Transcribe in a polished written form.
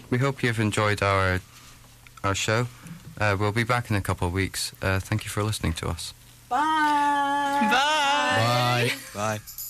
we hope you've enjoyed our show. We'll be back in a couple of weeks. Thank you for listening to us. Bye. Bye. Bye.